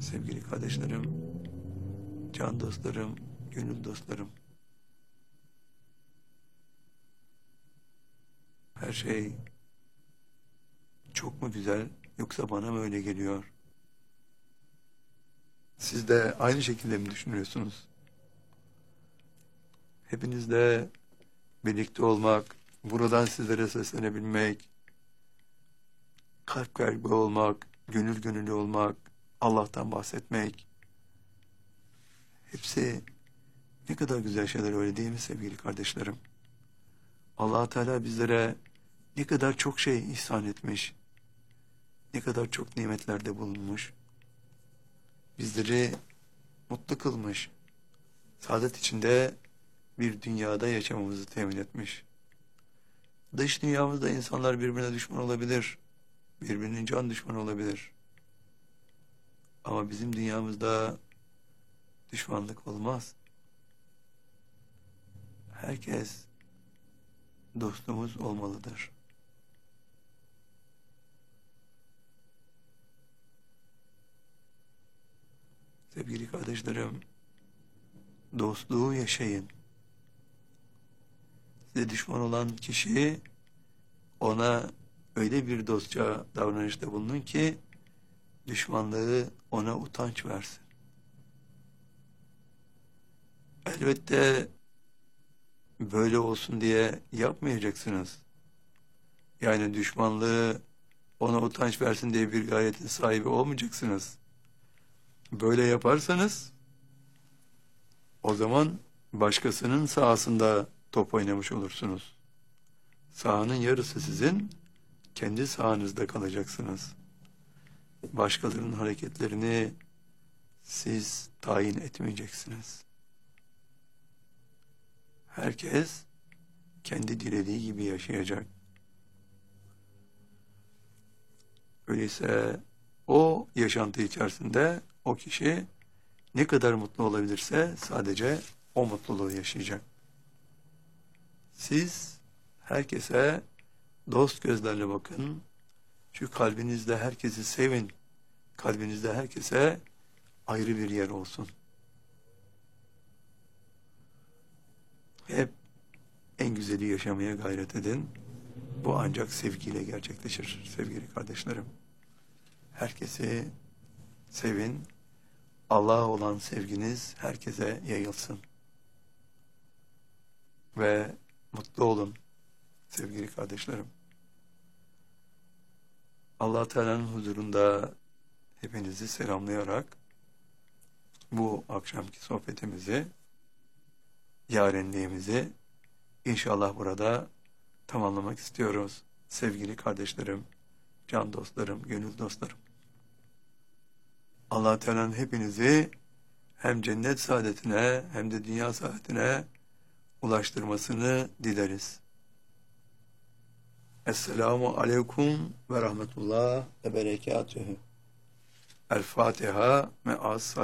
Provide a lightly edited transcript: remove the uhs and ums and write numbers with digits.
Sevgili kardeşlerim, can dostlarım, gönül dostlarım. Her şey çok mu güzel yoksa bana mı öyle geliyor? Siz de aynı şekilde mi düşünüyorsunuz? Hepinizle birlikte olmak, buradan sizlere seslenebilmek, kalp kalbe olmak, gönül gönüllü olmak, Allah'tan bahsetmek, hepsi ne kadar güzel şeyler, öyle değil mi sevgili kardeşlerim? Allah Teala bizlere ne kadar çok şey ihsan etmiş, ne kadar çok nimetlerde bulunmuş, bizleri mutlu kılmış, saadet içinde bir dünyada yaşamamızı temin etmiş. Dış dünyamızda insanlar birbirine düşman olabilir, birbirinin can düşmanı olabilir. Ama bizim dünyamızda düşmanlık olmaz. Herkes dostumuz olmalıdır. Sevgili kardeşlerim, dostluğu yaşayın. Size düşman olan kişi, ona öyle bir dostça davranışta bulunun ki düşmanlığı ona utanç versin. Elbette böyle olsun diye yapmayacaksınız. Yani düşmanlığı ona utanç versin diye bir gayetin sahibi olmayacaksınız. Böyle yaparsanız o zaman başkasının sahasında top oynamış olursunuz. Sahanın yarısı sizin, kendi sahanızda kalacaksınız. Başkalarının hareketlerini siz tayin etmeyeceksiniz. Herkes kendi dilediği gibi yaşayacak. Öyleyse o yaşantı içerisinde o kişi ne kadar mutlu olabilirse sadece o mutluluğu yaşayacak. Siz herkese dost gözlerle bakın. Şu kalbinizde herkesi sevin. Kalbinizde herkese ayrı bir yer olsun. Hep en güzeli yaşamaya gayret edin. Bu ancak sevgiyle gerçekleşir sevgili kardeşlerim. Herkesi sevin. Allah'a olan sevginiz herkese yayılsın. Ve mutlu olun sevgili kardeşlerim. Allah Teala'nın huzurunda hepinizi selamlayarak bu akşamki sohbetimizi, yarenliğimizi inşallah burada tamamlamak istiyoruz. Sevgili kardeşlerim, can dostlarım, gönül dostlarım. Allah Teala'nın hepinizi hem cennet saadetine hem de dünya saadetine ulaştırmasını dileriz. Esselamu aleyküm ve rahmetullah ve berekatühü. El Fatiha me'as